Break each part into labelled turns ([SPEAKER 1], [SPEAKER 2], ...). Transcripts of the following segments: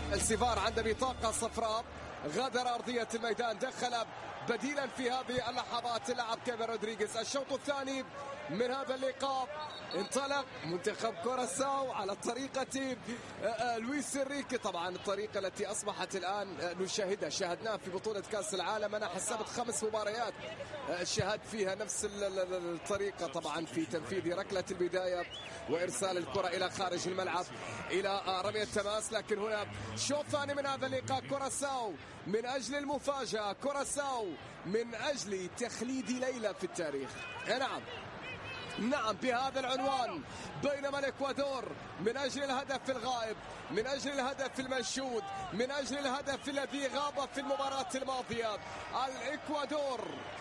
[SPEAKER 1] السفار عنده بطاقة صفراء، غادر أرضية الميدان، دخل بديلا في هذه اللحظات اللاعب كيفن رودريغيز. الشوط الثاني من هذا اللقاء انطلق منتخب كوراساو على طريقة لويس إنريكي، طبعا الطريقة التي أصبحت الآن نشاهدها، شاهدناها في بطولة كأس العالم. أنا حسبت 5 مباريات شاهدت فيها نفس الطريقة، طبعا في تنفيذ ركلة البداية وإرسال الكرة إلى خارج الملعب إلى رمية تماس. لكن هنا شوط ثاني من هذا اللقاء، كوراساو من أجل المفاجأة، كوراساو من أجل تخليد ليلة في التاريخ. نعم بهذا العنوان، بينما الإكوادور من أجل الهدف الغائب، من أجل الهدف المنشود، من أجل الهدف الذي غاب في المباراة الماضية. الإكوادور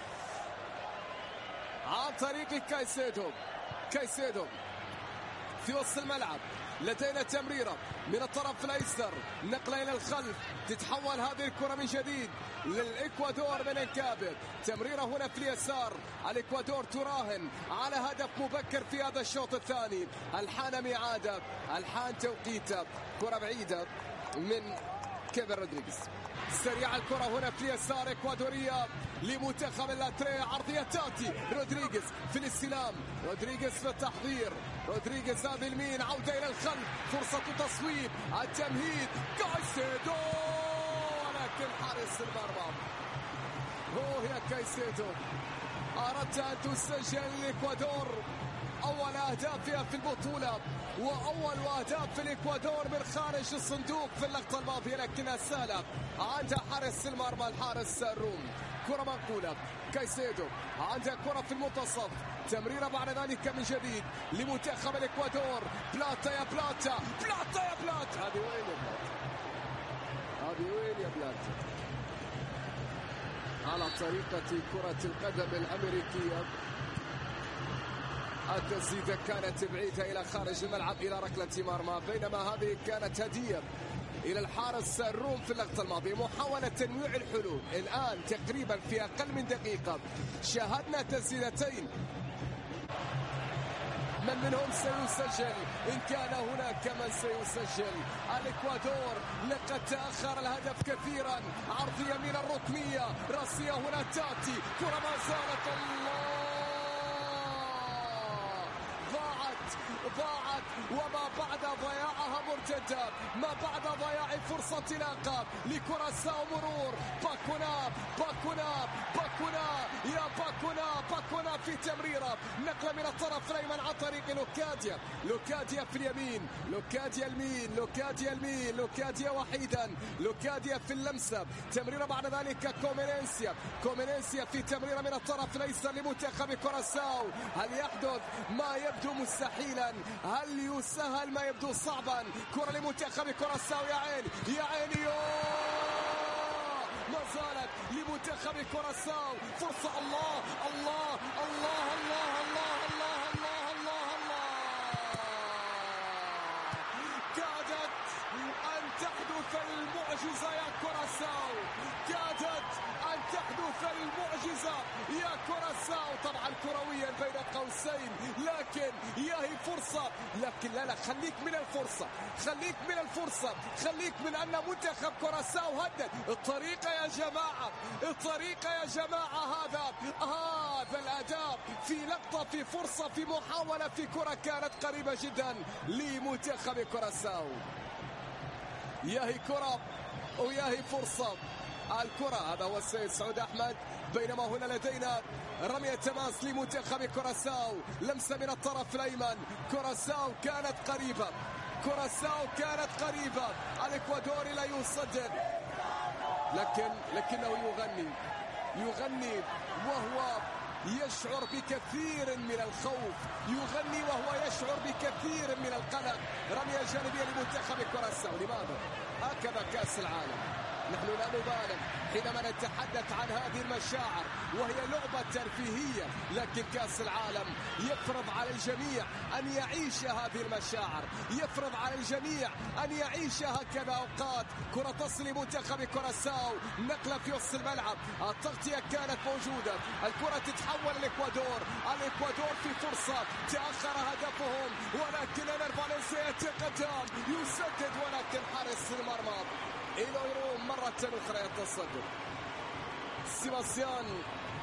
[SPEAKER 1] عن طريق كايسيدو في وسط الملعب، لدينا تمريرة من الطرف الأيسر، نقلة إلى الخلف، تتحول هذه الكرة من جديد للإكوادور من انكابر. تمريرة هنا في اليسار، الإكوادور تراهن على هدف مبكر في هذا الشوط الثاني. الحان ميعاده، الحان توقيته، كرة بعيدة من كيفن رودريغيز. سريع الكرة هنا في اليسار، إكوادورية لمنتخب اللاتري، عرضية تاتي رودريغيز في الاستلام، رودريغيز في التحضير، رودريغيز هذه اليمين، عودة إلى الخلف، فرصة تصويب، التمهيد، كايسيدو، ولكن حارس المرمى هو كايسيدو. أردت أن تسجل الإكوادور أول أهدافها في البطولة وأول أهداف في الإكوادور من خارج الصندوق في اللقطة الماضية، لكنها سهلة عند حارس المرمى الحارس الروم. كرة منقولة، كايسيدو عنده كرة في المنتصف، تمريرة بعد ذلك من جديد لمنتخب الإكوادور، بلاتا يا بلاتا، بلاتا يا بلاتا، هذه وين يا بلاتا، هذه وين يا بلاتا، على طريقة كرة القدم الأمريكية. التسديدة كانت بعيدة إلى خارج الملعب إلى ركلة مرمى، بينما هذه كانت هدية إلى الحارس الروم في اللقطة الماضية. محاولة تنويع الحلول الآن تقريبا في أقل من دقيقة شاهدنا تسديدتين، من منهم سيسجل؟ إن كان هناك من سيسجل. الإكوادور لقد تأخر الهدف كثيرا، عرض يمين الركنية، راسية هنا تاتي، كرة ما زالت، الله ضاعت وما بعد ضياعها مرتدة، ما بعد ضياع فرصة انطلاقة لكوراساو. مرور باكونا باكونا في تمريرة، نقلة من الطرف الأيمن عن طريق لوكاديا في اليمين، لوكاديا وحيدا، لوكاديا في اللمسة، تمريرة بعد ذلك كومينينسيا في تمريرة من الطرف الأيسر لمنتخب كوراساو. هل يحدث ما يبدو مستحيلا؟ هل يسهل ما يبدو صعبا؟ كرة لمنتخب كوراساو، يا عيني ما زالت لمنتخب كوراساو فرصة. الله الله الله الله الله الله الله الله الله، كادت أن تحدث المعجزة يا كوراساو، كادت أن تحدث المعجزة يا كوراساو. طبعا كرويا بين قوسين، لكن هي فرصة، لكن لا خليك من الفرصة، خليك من أن منتخب كوراساو هدد الطريقة يا جماعة، هذا الأداء في لقطة، في فرصة، في محاولة، في كرة كانت قريبة جدا لمنتخب كوراساو. ياهي كرة وياهي فرصة، الكرة هذا هو السيد سعود أحمد، بينما هنا لدينا رمية تماس لمنتخب كوراساو، لمسة من الطرف الأيمن، كوراساو كانت قريبة، الإكوادوري لا يصدر، لكنه يغني وهو يشعر بكثير من الخوف، يغني وهو يشعر بكثير من القلق. رمية جانبية لمنتخب كوراساو، لماذا؟ هكذا كأس العالم، نحن لا نبالغ حينما نتحدث عن هذه المشاعر، وهي لعبة ترفيهية، لكن كأس العالم يفرض على الجميع أن يعيش هذه المشاعر، يفرض على الجميع أن يعيش هكذا أوقات. كرة تصل لمنتخب كوراساو، نقلة في وسط الملعب، التغطية كانت موجودة، الكرة تتحول للإكوادور، الإكوادور في فرصة، تأخر هدفهم، ولكن أنر فالنسيا يتقدم، يسدد، ولكن حارس المرمى إيلوي روم مرة أخرى يتصدر. سيباستيان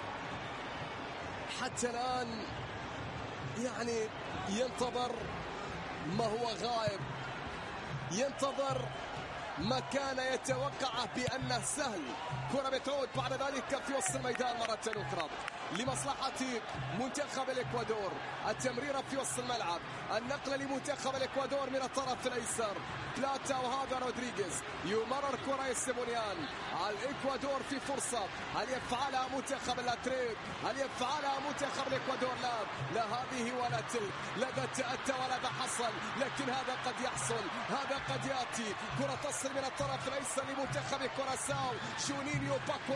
[SPEAKER 1] حتى الآن يعني ينتظر ما هو غائب، ينتظر ما كان يتوقعه بأنه سهل. كرة بتعود بعد ذلك في وسط الميدان مرة أخرى لمصلحة منتخب الإكوادور. التمريرة في وسط الملعب، النقلة لمنتخب الإكوادور من الطرف الأيسر، بلاتا وهذا رودريغيز، يمرر كرة السيمونيان. الإكوادور في فرصة، هل يفعلها منتخب الأتريك؟ هل يفعلها منتخب الإكوادور؟ لا هذه ولا تلك، لا ذا تأتى ولا ذا حصل، لكن هذا قد يحصل، هذا قد يأتي. كرة تصل من الطرف الأيسر لمنتخب كوراساو، جونينيو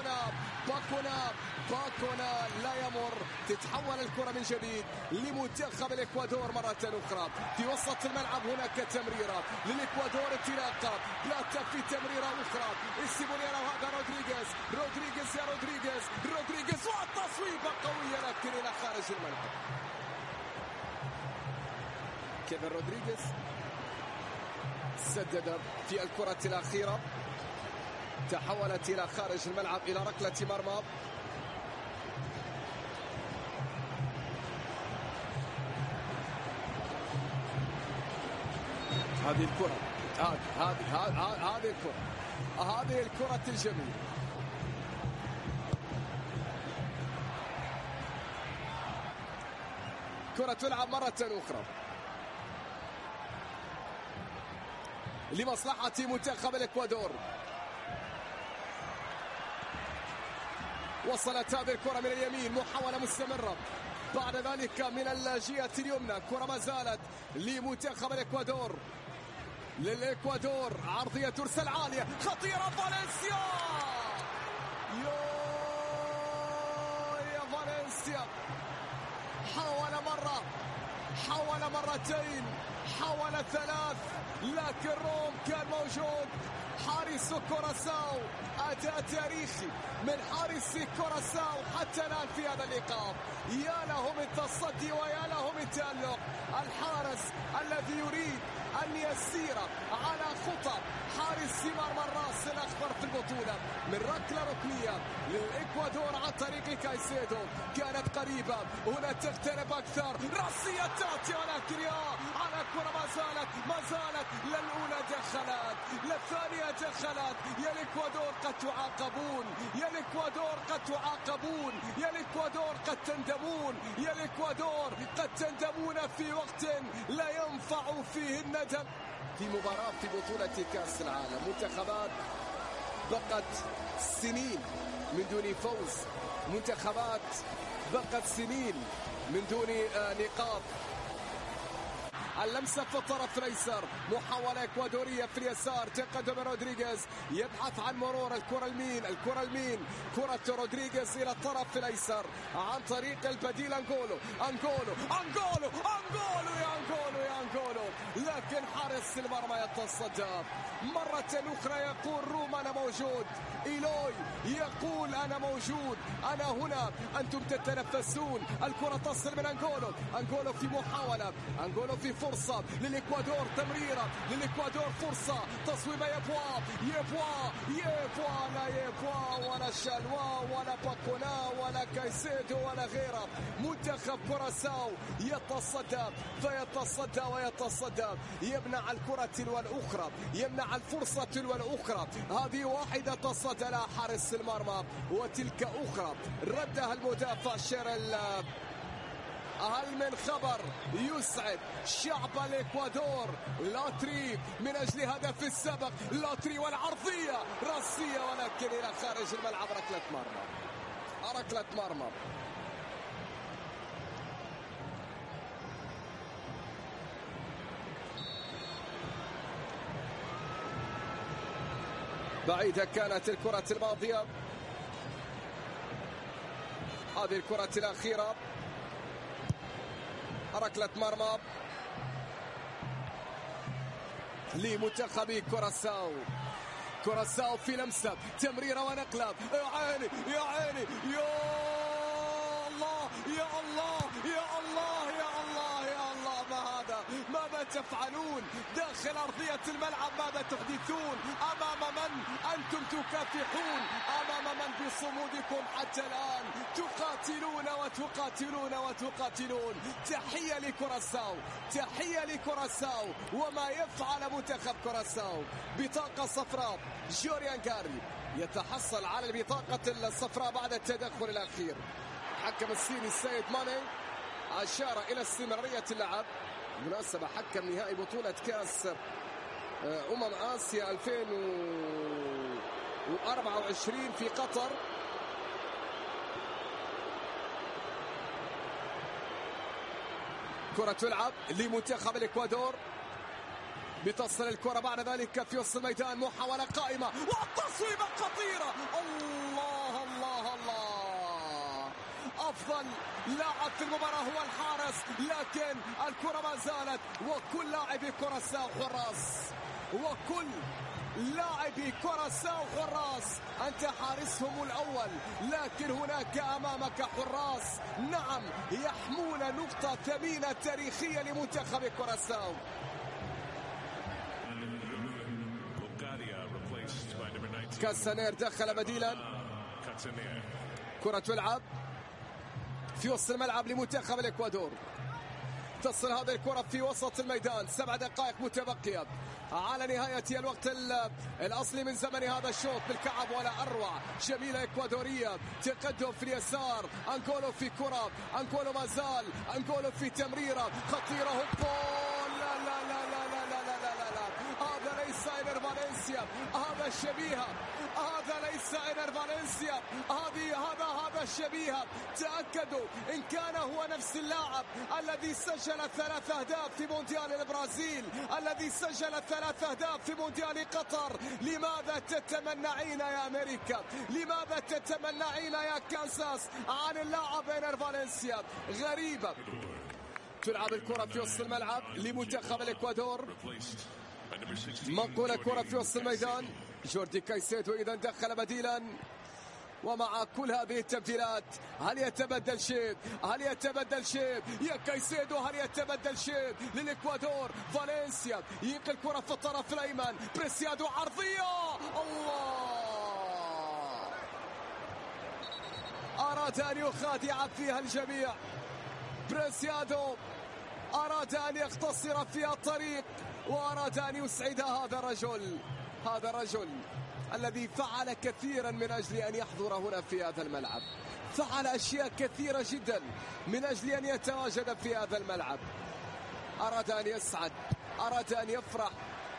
[SPEAKER 1] باكونا لا يمر، تتحول الكرة من جديد لمنتخب الإكوادور مرة أخرى. في وسط الملعب هناك تمريرة للإكوادور، انطلاقة بلاتا في تمريرة أخرى، السيمونيان وهذا رودريغيز يا رودريغيز والتصويبة قوية لكن إلى خارج الملعب. كيفن رودريغيز سدد في الكرة الأخيرة، تحولت إلى خارج الملعب إلى ركلة مرمى. هذه الكرة، هذه الكرة الجميلة. كرة تلعب مرة أخرى لمصلحة منتخب الإكوادور. وصلت هذه الكرة من اليمين، محاولة مستمرة بعد ذلك من الجهة اليمنى، كرة ما زالت لمنتخب الإكوادور، للإكوادور، عرضية ترسل عالية خطيرة، فالنسيا يا فالنسيا، حاول مرة، حاول مرتين، حاول ثلاث، لكن روم كان موجود. حارس كوراساو، أداء تاريخي من حارس كوراساو حتى الآن في هذا اللقاء. يا له من تصدي ويا له من تألق، الحارس الذي يريد أن يسير على خطى حارس مرمى الراس الأخضر في البطولة، من ركلة ركنية للإكوادور عن طريق كايسيدو، كانت قريبة، هنا تقترب أكثر، راسية تأتي، ولكن على كرة ما زالت للأولى دخلت، للثانية دخلت. يا الإكوادور قد تعاقبون، يا الإكوادور قد تعاقبون، يا الإكوادور قد تندمون، يا الإكوادور قد تندمون في وقت لا ينفع فيه الندم. في مباراة في بطولة كأس العالم، منتخبات بقت سنين من دون فوز، منتخبات بقت سنين من دون نقاط. اللمسة في الطرف الأيسر، محاولة إكوادورية في اليسار، تقدم رودريغيز يبحث عن مرور، الكرة المين، كرة رودريغيز إلى الطرف الأيسر عن طريق البديل أنغولو، لكن حارس المرمى يتصدى مرة أخرى، يقول روم أنا موجود، إيلوي يقول أنا موجود، أنا هنا، أنتم تتنفسون. الكرة تصل من أنغولو في محاولة، أنغولو في فرصة للإكوادور، تمريرة للإكوادور، فرصة تصويبة، يبوا ولا شالوا ولا باكونا ولا كايسيدو ولا غيره. منتخب كوراساو يتصدى يمنع الكرة تلو الأخرى، يمنع الفرصة تلو الأخرى. هذه واحدة تصدى لها حارس المرمى، وتلك أخرى ردها المدافع شيرل. هل من خبر يسعد شعب الإكوادور؟ لاتري من أجل هدف السبق، لاتري والعرضية راسية، ولكن إلى خارج الملعب، ركلة مرمى. بعيدة كانت الكرة الماضية، هذه الكرة الأخيرة ركلة مرمى لمنتخب كوراساو. كوراساو في لمسة، تمريرة ونقلة، يا عيني يا عيني، يا الله يا الله يا الله يا الله يا الله، ما هذا؟ ماذا تفعلون داخل أرضية الملعب؟ ماذا تحدثون؟ أمام من أنتم تكافحون؟ أمام من بصمودكم حتى الآن تقاتلون وتقاتلون وتقاتلون؟ تحية لكوراساو، تحية لكوراساو وما يفعل منتخب كوراساو. بطاقة صفراء، جوريان كاري يتحصل على البطاقة الصفراء بعد التدخل الأخير. حكم الصيني السيد ماني أشار إلى استمرارية اللعب. بالمناسبة حكم نهائي بطولة كأس آسيا 2024 في قطر. كرة تلعب لمنتخب الإكوادور، بتصل الكرة بعد ذلك في وسط الميدان، محاولة قائمة والتصويبة خطيرة. الله الله الله، أفضل لاعب في المباراة هو الحارس، لكن الكرة ما زالت، وكل لاعبي كوراساو حراس، وكل لاعبي كوراساو حراس. أنت حارسهم الأول، لكن هناك أمامك حراس، نعم، يحمون نقطة ثمينة تاريخية لمنتخب كوراساو. كاسانير دخل بديلا. كرة تلعب في وسط الملعب لمنتخب الإكوادور، تصل هذه الكرة في وسط الميدان، 7 دقائق متبقية على نهاية الوقت الأصلي من زمن هذا الشوط. بالكعب ولا أروع، جميلة إكوادورية، تقدم في اليسار، أنكولو في كرة، أنكولو ما زال، أنكولو في تمريرة خطيرة، هوبول، لا لا لا لا لا لا لا لا لا، هذا ليس إنر فالنسيا، هذا شبيهة، هذا ليس إنر فالنسيا، هذا الشبيهة. تأكدوا إن كان هو نفس اللاعب الذي سجل 3 أهداف في مونديال البرازيل، الذي سجل 3 أهداف في مونديال قطر. لماذا تتمنعين يا أمريكا؟ لماذا تتمنعين يا كانساس عن اللاعب إنر فالنسيا؟ غريبة. تلعب الكرة في وسط الملعب لمنتخب الإكوادور، منقولة كرة في وسط الميدان، جوردي كايسيدو إذا دخل بديلا. ومع كل هذه التبديلات هل يتبدل شيء؟ هل يتبدل شيء يا كايسيدو؟ هل يتبدل شيء للإكوادور؟ فالنسيا ينقل الكرة في الطرف الأيمن، بريسيادو عرضية، الله، أراد أن يخادع فيها الجميع. بريسيادو أراد أن يختصر فيها الطريق، وأراد أن يسعد هذا الرجل الذي فعل كثيرا من أجل أن يحضر هنا في هذا الملعب، فعل أشياء كثيرة جدا من أجل أن يتواجد في هذا الملعب. أراد أن يسعد، أراد أن يفرح.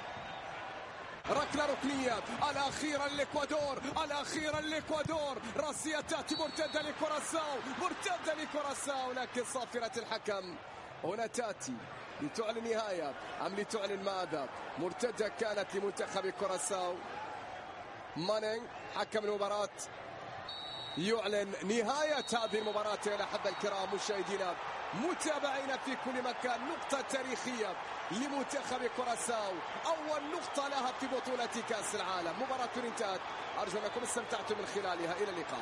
[SPEAKER 1] ركلة ركنية الأخيرة للإكوادور، راسية تأتي مرتدة لكوراساو، لكن صافرة الحكم هنا تأتي لتعلن نهاية أم لتعلن ماذا؟ مرتدة كانت لمنتخب كوراساو. مانينغ حكم المباراة يعلن نهاية هذه المباراة. يا أحبة الكرام مشاهدينا متابعينا في كل مكان، نقطة تاريخية لمنتخب كوراساو، أول نقطة لها في بطولة كأس العالم. مباراة انتهت، أرجو أنكم استمتعتم من خلالها. إلى اللقاء.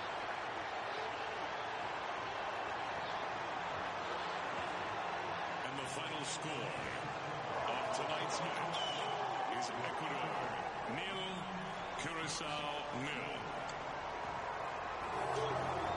[SPEAKER 2] Final score of tonight's match is Ecuador 0, Curaçao 0.